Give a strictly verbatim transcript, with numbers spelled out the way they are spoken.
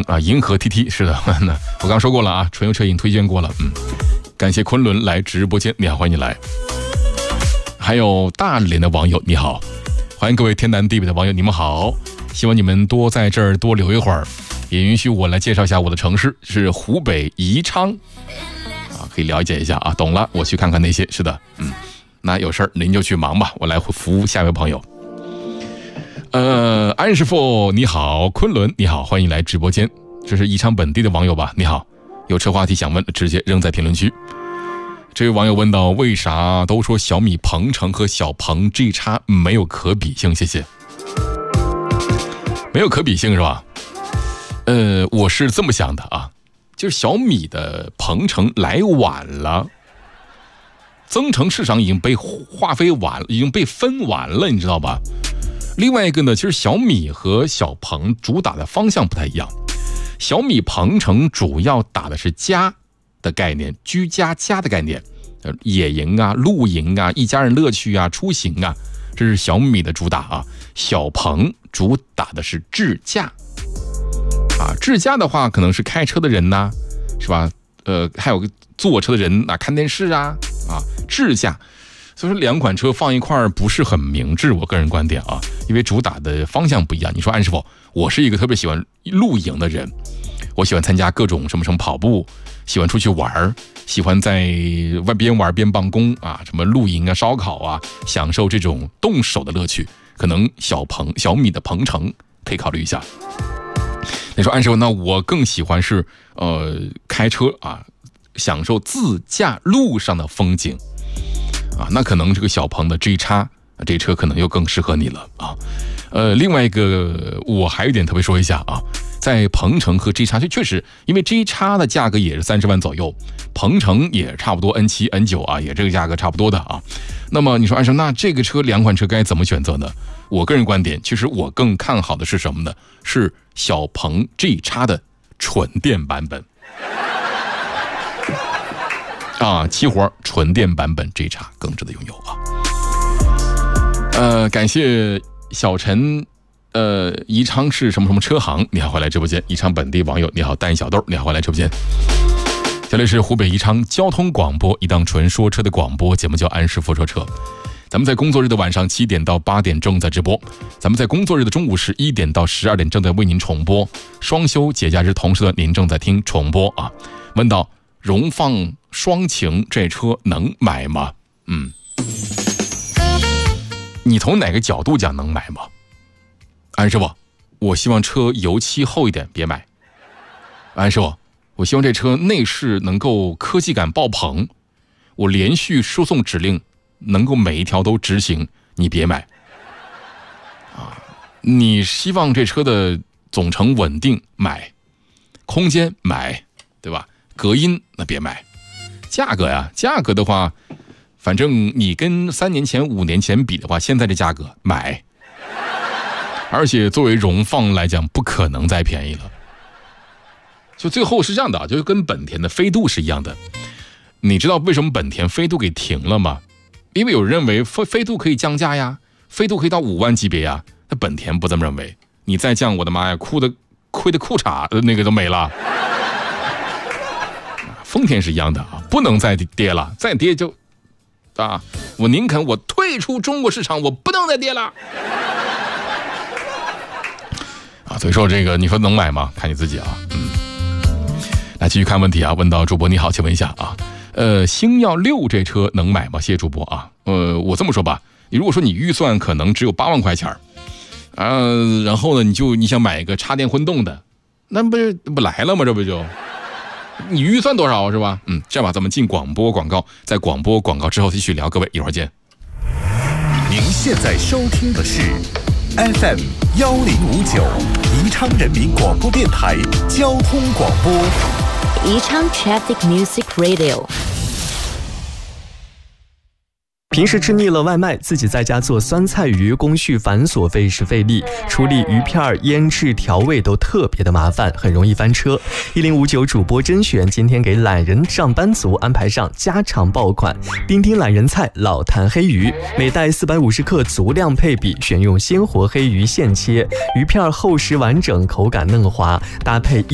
啊，银河 T T 是的，那我刚说过了啊，纯油车已经推荐过了。嗯，感谢昆仑来直播间，你好，欢迎你来。还有大连的网友，你好，欢迎各位天南地北的网友，你们好，希望你们多在这儿多留一会儿，也允许我来介绍一下我的城市是湖北宜昌啊，可以了解一下啊，懂了，我去看看那些。是的，嗯，那有事儿您就去忙吧，我来服务下一位朋友。呃，安师傅你好，昆仑你好，欢迎来直播间，这是宜昌本地的网友吧？你好，有车话题想问，直接扔在评论区。这位网友问到，为啥都说小米鹏程和小鹏 G X 没有可比性？谢谢。没有可比性是吧？呃，我是这么想的啊，就是小米的鹏程来晚了，增程市场已经被划分完了，已经被分完了，你知道吧？另外一个呢，其实小米和小鹏主打的方向不太一样。小米鹏程主要打的是家的概念，居家家的概念，野营啊、露营啊、一家人乐趣啊、出行啊，这是小米的主打啊。小鹏主打的是智驾啊，智驾的话可能是开车的人呐、啊，是吧？呃，还有个坐车的人啊，看电视啊啊，智驾。所以说两款车放一块儿不是很明智，我个人观点啊，因为主打的方向不一样。你说安师傅，我是一个特别喜欢露营的人，我喜欢参加各种什么什么跑步，喜欢出去玩，喜欢在外边玩边办公啊，什么露营啊、烧烤啊，享受这种动手的乐趣。可能小鹏小米的鹏程可以考虑一下。你说安师傅，那我更喜欢是呃开车啊，享受自驾路上的风景。啊，那可能这个小鹏的 G X 这车可能又更适合你了啊。呃，另外一个我还有一点特别说一下啊，在鹏程和 G X 确实，因为 G X 的价格也是三十万左右，鹏程也差不多 N 七 N 九 啊，也这个价格差不多的啊。那么你说安生，那这个车两款车该怎么选择呢？我个人观点，其实我更看好的是什么呢？是小鹏 G X 的纯电版本。啊，齐活纯电版本 G X 更值得拥有啊！呃，感谢小陈，呃，宜昌市什么什么车行，你好，欢迎来直播间。宜昌本地网友，你好，蛋小豆，你好，欢迎来直播间。这里是湖北宜昌交通广播，一档纯说车的广播节目，叫安师傅说车。咱们在工作日的晚上七点到八点正在直播，咱们在工作日的中午十一点到十二点正在为您重播，双休节假日同时段您正在听重播啊。问到荣放双擎这车能买吗？嗯，你从哪个角度讲能买吗？安师傅，我希望车油漆厚一点，别买。安师傅，我希望这车内饰能够科技感爆棚，我连续输送指令能够每一条都执行，你别买。啊，你希望这车的总成稳定，买；空间买，对吧？隔音那别买。价格呀，价格的话，反正你跟三年前、五年前比的话，现在这价格买。而且作为荣放来讲，不可能再便宜了。就最后是这样的，就跟本田的飞度是一样的。你知道为什么本田飞度给停了吗？因为有人认为飞飞度可以降价呀，飞度可以到五万级别呀，那本田不这么认为。你再降，我的妈呀，哭的亏的裤衩那个都没了。丰田是一样的啊，不能再跌了，再跌就啊，我宁肯我退出中国市场，我不能再跌了啊。所以说这个你说能买吗？看你自己啊。嗯，来继续看问题啊。问到主播你好，请问一下啊，呃，星耀六这车能买吗？谢谢主播啊。呃，我这么说吧，你如果说你预算可能只有八万块钱啊，然后呢，你就你想买一个插电混动的，那不是不来了吗？这不就？你预算多少是吧？嗯，这样吧，咱们进广播广告，在广播广告之后继续聊，各位一会儿见。 您现在收听的是 F M 幺零五九宜昌人民广播电台交通广播， 宜昌 Traffic Music Radio。 平时吃腻了外卖，自己在家做酸菜鱼，工序繁琐，费时费力，处理鱼片、腌制、调味都特别的麻烦，很容易翻车。一零五九主播甄选，今天给懒人上班族安排上家常爆款冰丁懒人菜老坛黑鱼，每袋四百五十克，足量配比，选用鲜活黑鱼现切，鱼片厚实完整，口感嫩滑，搭配